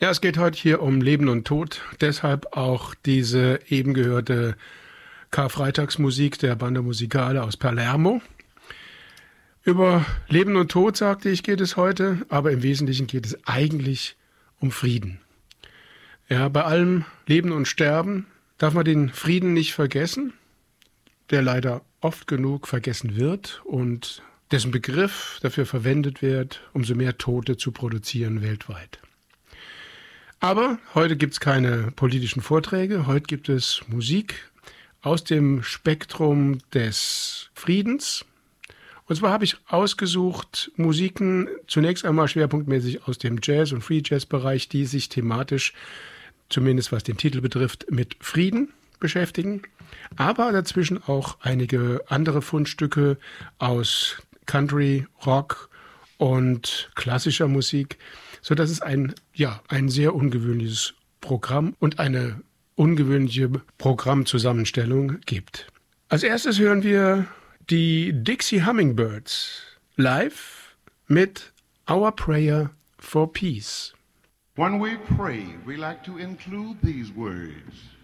Ja, es geht heute hier um Leben und Tod, deshalb auch diese eben gehörte Karfreitagsmusik der Banda Musicale aus Palermo. Über Leben und Tod, sagte ich, geht es heute, aber im Wesentlichen geht es eigentlich um Frieden. Ja, bei allem Leben und Sterben darf man den Frieden nicht vergessen, der leider oft genug vergessen wird und dessen Begriff dafür verwendet wird, umso mehr Tote zu produzieren weltweit. Aber heute gibt es keine politischen Vorträge, heute gibt es Musik aus dem Spektrum des Friedens. Und zwar habe ich ausgesucht Musiken zunächst einmal schwerpunktmäßig aus dem Jazz- und Free-Jazz-Bereich, die sich thematisch, zumindest was den Titel betrifft, mit Frieden beschäftigen. Aber dazwischen auch einige andere Fundstücke aus Country, Rock und klassischer Musik, sodass es ein sehr ungewöhnliches Programm und eine ungewöhnliche Programmzusammenstellung gibt. Als erstes hören wir die Dixie Hummingbirds live mit Our Prayer for Peace. When we pray, we like to include these words.